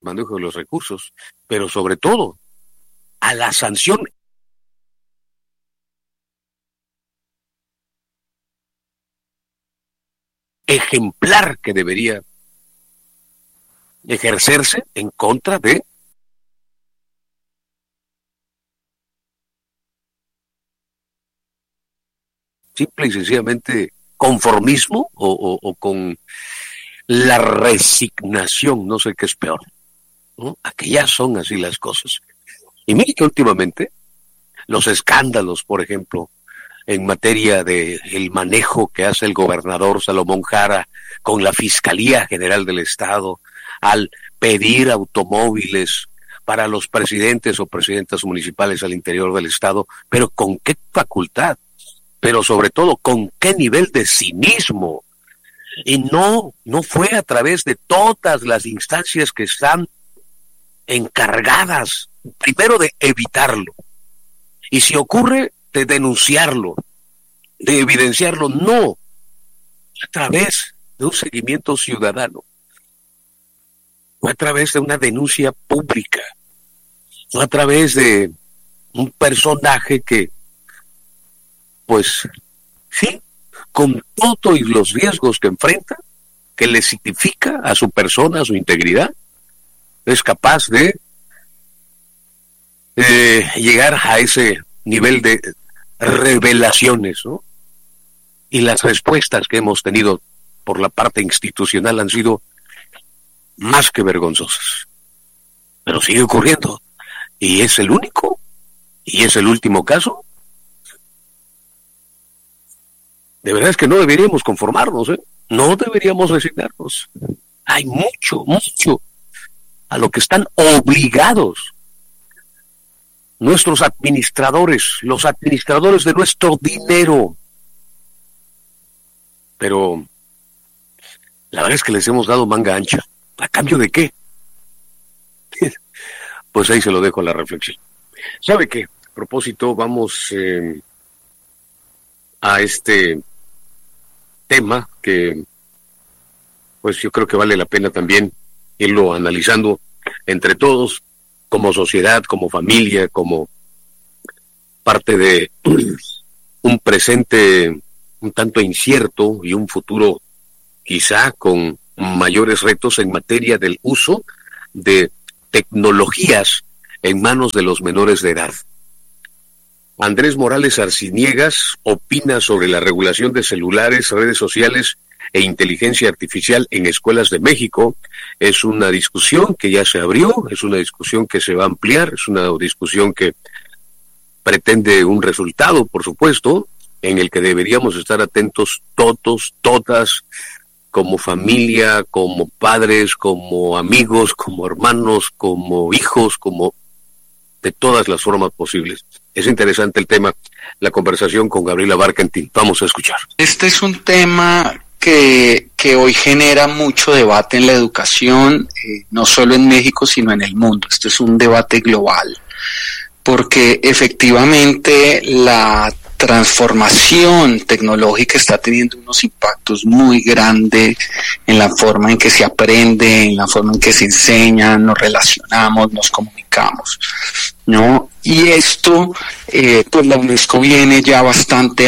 manejo de los recursos, pero sobre todo a la sanción ejemplar que debería ejercerse en contra de simple y sencillamente conformismo o con la resignación, no sé qué es peor, ¿no? A que ya son así las cosas. Y mire que últimamente los escándalos, por ejemplo, en materia de el manejo que hace el gobernador Salomón Jara con la Fiscalía General del Estado al pedir automóviles para los presidentes o presidentas municipales al interior del Estado, pero ¿con qué facultad? Pero sobre todo, ¿con qué nivel de cinismo? Y no fue a través de todas las instancias que están encargadas, primero de evitarlo, y si ocurre, de denunciarlo, de evidenciarlo, no, a través de un seguimiento ciudadano, fue a través de una denuncia pública, fue a través de un personaje que, pues, sí, con todo y los riesgos que enfrenta, que le significa a su persona, a su integridad, es capaz de llegar a ese nivel de revelaciones, ¿no? Y las respuestas que hemos tenido por la parte institucional han sido más que vergonzosas. Pero sigue ocurriendo. Y es el único, y es el último caso. De verdad es que no deberíamos conformarnos, ¿eh? No deberíamos resignarnos. Hay mucho a lo que están obligados nuestros administradores, los administradores de nuestro dinero. Pero la verdad es que les hemos dado manga ancha. ¿A cambio de qué? Pues ahí se lo dejo a la reflexión. ¿Sabe qué? A propósito, vamos a este tema que pues yo creo que vale la pena también irlo analizando entre todos, como sociedad, como familia, como parte de un presente un tanto incierto y un futuro quizá con mayores retos en materia del uso de tecnologías en manos de los menores de edad. Andrés Morales Arciniegas opina sobre la regulación de celulares, redes sociales e inteligencia artificial en escuelas de México. Es una discusión que ya se abrió, es una discusión que se va a ampliar, es una discusión que pretende un resultado, por supuesto, en el que deberíamos estar atentos todos, todas, como familia, como padres, como amigos, como hermanos, como hijos, como de todas las formas posibles. Es interesante el tema, la conversación con Gabriela Barkentin. Vamos a escuchar. Este es un tema que hoy genera mucho debate en la educación, no solo en México, sino en el mundo. Este es un debate global, porque efectivamente la transformación tecnológica está teniendo unos impactos muy grandes en la forma en que se aprende, en la forma en que se enseña, nos relacionamos, nos comunicamos, ¿no? Y esto, pues la UNESCO viene ya bastantes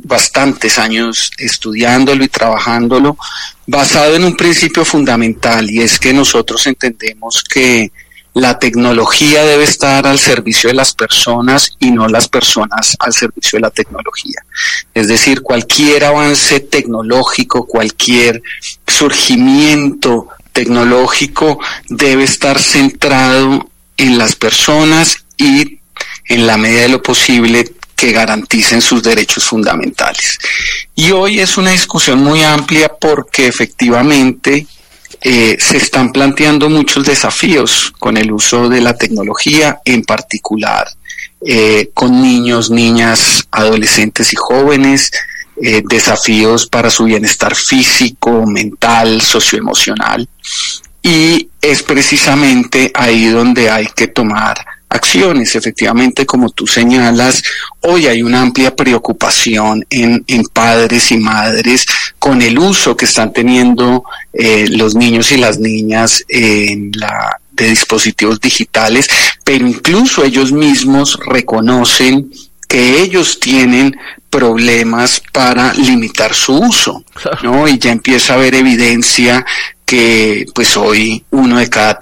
años estudiándolo y trabajándolo, basado en un principio fundamental, y es que nosotros entendemos que la tecnología debe estar al servicio de las personas y no las personas al servicio de la tecnología. Es decir, cualquier avance tecnológico, cualquier surgimiento tecnológico debe estar centrado en las personas y en la medida de lo posible que garanticen sus derechos fundamentales. Y hoy es una discusión muy amplia porque efectivamente se están planteando muchos desafíos con el uso de la tecnología, en particular con niños, niñas, adolescentes y jóvenes, desafíos para su bienestar físico, mental, socioemocional, y es precisamente ahí donde hay que tomar acciones. Efectivamente, como tú señalas, hoy hay una amplia preocupación en padres y madres con el uso que están teniendo los niños y las niñas en dispositivos digitales, pero incluso ellos mismos reconocen que ellos tienen problemas para limitar su uso, ¿no? Y ya empieza a haber evidencia que pues hoy una de cada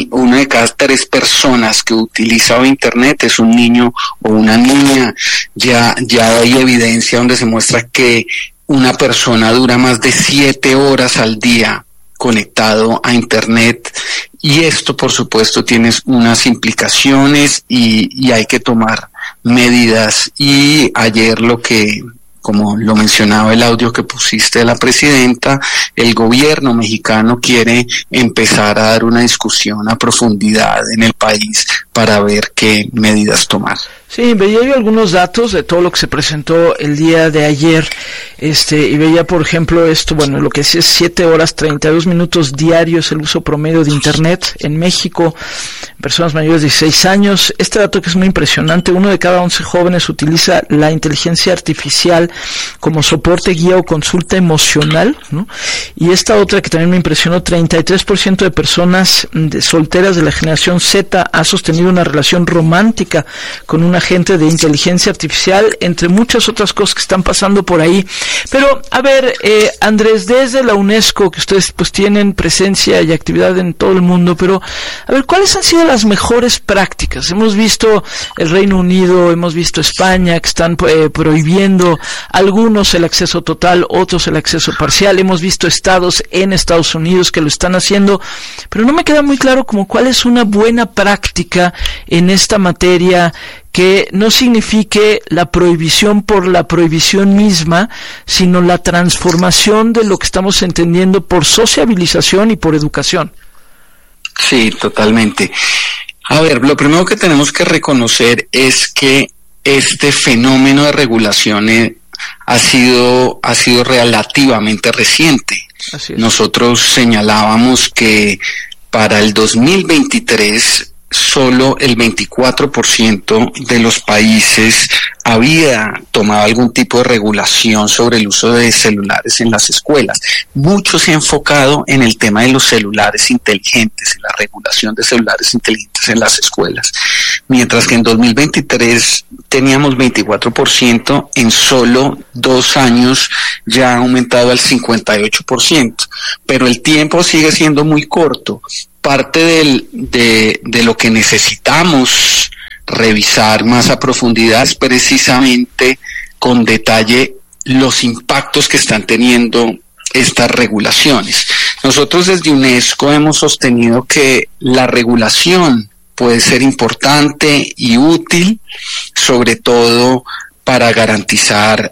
tres personas que utiliza hoy Internet es un niño o una niña. Ya hay evidencia donde se muestra que una persona dura más de 7 horas al día conectado a Internet, y esto por supuesto tiene unas implicaciones y hay que tomar medidas. Y ayer como lo mencionaba el audio que pusiste de la presidenta, el gobierno mexicano quiere empezar a dar una discusión a profundidad en el país para ver qué medidas tomar. Sí, veía yo algunos datos de todo lo que se presentó el día de ayer, y veía, por ejemplo, lo que es 7 horas 32 minutos diarios el uso promedio de Internet en México, personas mayores de 16 años. Este dato que es muy impresionante: 1 de cada 11 jóvenes utiliza la inteligencia artificial como soporte, guía o consulta emocional, ¿no? Y esta otra que también me impresionó: 33% de personas solteras de la generación Z ha sostenido una relación romántica con un agente de inteligencia artificial, entre muchas otras cosas que están pasando por ahí. Pero, a ver, Andrés, desde la UNESCO, que ustedes pues tienen presencia y actividad en todo el mundo, pero, a ver, ¿cuáles han sido las mejores prácticas? Hemos visto el Reino Unido, hemos visto España, que están prohibiendo algunos el acceso total, otros el acceso parcial. Hemos visto estados en Estados Unidos que lo están haciendo, pero no me queda muy claro como cuál es una buena práctica en esta materia que no signifique la prohibición por la prohibición misma, sino la transformación de lo que estamos entendiendo por sociabilización y por educación. Sí, totalmente. A ver, lo primero que tenemos que reconocer es que este fenómeno de regulaciones ha sido relativamente reciente. Así es. Nosotros señalábamos que para el 2023 solo el 24% de los países había tomado algún tipo de regulación sobre el uso de celulares en las escuelas. Mucho se ha enfocado en el tema de los celulares inteligentes, en la regulación de celulares inteligentes en las escuelas. Mientras que en 2023 teníamos 24%, en solo 2 años ya ha aumentado al 58%. Pero el tiempo sigue siendo muy corto. Parte de lo que necesitamos revisar más a profundidad es precisamente con detalle los impactos que están teniendo estas regulaciones. Nosotros desde UNESCO hemos sostenido que la regulación puede ser importante y útil, sobre todo para garantizar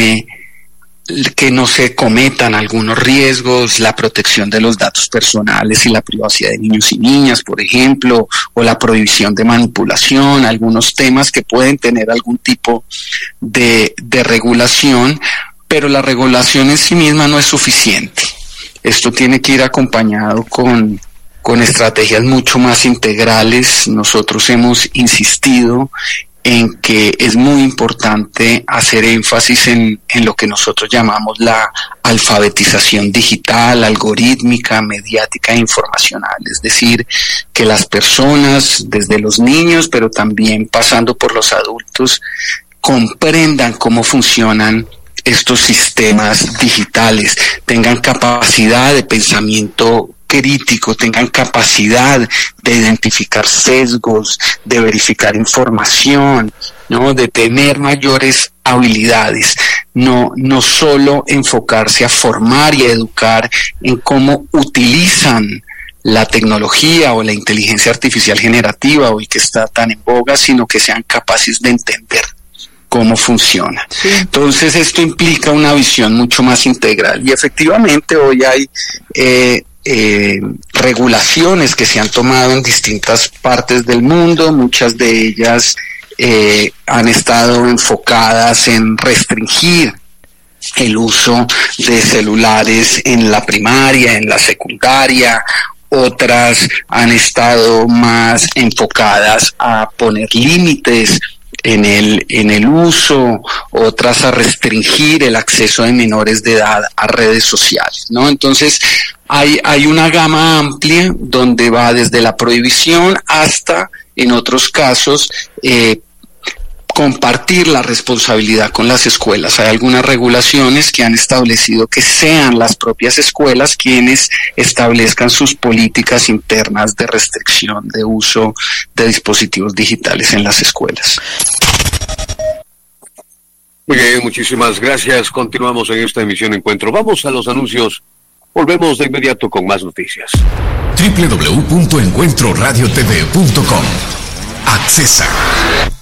que no se cometan algunos riesgos, la protección de los datos personales y la privacidad de niños y niñas, por ejemplo, o la prohibición de manipulación, algunos temas que pueden tener algún tipo de regulación, pero la regulación en sí misma no es suficiente. Esto tiene que ir acompañado con estrategias mucho más integrales. Nosotros hemos insistido en que es muy importante hacer énfasis en lo que nosotros llamamos la alfabetización digital, algorítmica, mediática e informacional. Es decir, que las personas, desde los niños, pero también pasando por los adultos, comprendan cómo funcionan estos sistemas digitales, tengan capacidad de pensamiento crítico, tengan capacidad de identificar sesgos, de verificar información, ¿no? De tener mayores habilidades, no solo enfocarse a formar y a educar en cómo utilizan la tecnología o la inteligencia artificial generativa hoy que está tan en boga, sino que sean capaces de entender cómo funciona. Sí. Entonces esto implica una visión mucho más integral, y efectivamente hoy hay regulaciones que se han tomado en distintas partes del mundo. Muchas de ellas han estado enfocadas en restringir el uso de celulares en la primaria, en la secundaria. Otras han estado más enfocadas a poner límites el uso, otras a restringir el acceso de menores de edad a redes sociales, ¿no? Entonces, hay una gama amplia donde va desde la prohibición hasta, en otros casos, compartir la responsabilidad con las escuelas. Hay algunas regulaciones que han establecido que sean las propias escuelas quienes establezcan sus políticas internas de restricción de uso de dispositivos digitales en las escuelas. Muy bien, muchísimas gracias. Continuamos en esta emisión Encuentro. Vamos a los anuncios. Volvemos de inmediato con más noticias. www.encuentroradiotv.com. Accesa.